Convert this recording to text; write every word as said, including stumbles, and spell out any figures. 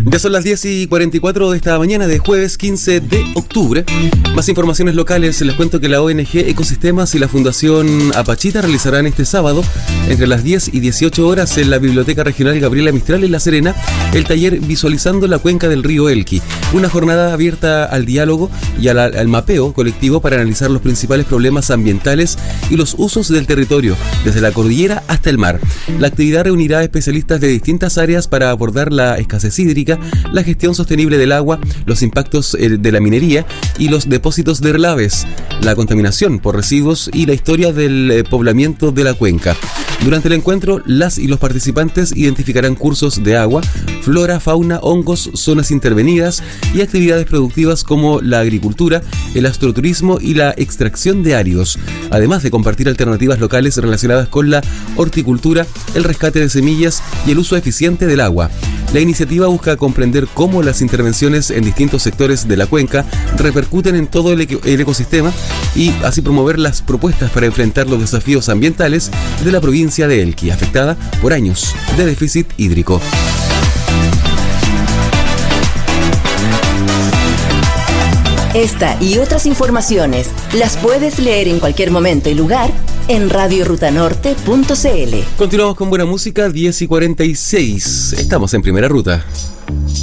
Ya son las diez y cuarenta y cuatro de esta mañana de jueves quince de octubre. Más informaciones locales. Les cuento que la O N G Ecosistemas y la Fundación Apachita realizarán este sábado, entre las diez y dieciocho horas, en la Biblioteca Regional Gabriela Mistral en La Serena, el taller Visualizando la Cuenca del Río Elqui. Una jornada abierta al diálogo y al, al mapeo colectivo para analizar los principales problemas ambientales y los usos del territorio, desde la cordillera hasta el mar. La actividad reunirá especialistas de distintas áreas para abordar la escasez hídrica, la gestión sostenible del agua, los impactos de la minería y los depósitos de relaves, la contaminación por residuos y la historia del poblamiento de la cuenca. Durante el encuentro, las y los participantes identificarán cursos de agua, flora, fauna, hongos, zonas intervenidas y actividades productivas como la agricultura, el astroturismo y la extracción de áridos, además de compartir alternativas locales relacionadas con la horticultura, el rescate de semillas y el uso eficiente del agua. La iniciativa busca comprender cómo las intervenciones en distintos sectores de la cuenca repercuten en todo el, eco- el ecosistema y así promover las propuestas para enfrentar los desafíos ambientales de la provincia de Elqui, afectada por años de déficit hídrico. Esta y otras informaciones las puedes leer en cualquier momento y lugar en radio ruta norte punto c l. Continuamos con buena música, diez y cuarenta y seis. Estamos en Primera Ruta.